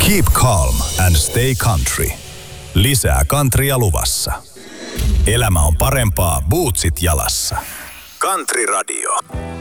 Keep calm and stay country. Lisää countrya luvassa. Elämä on parempaa bootsit jalassa. Country Radio.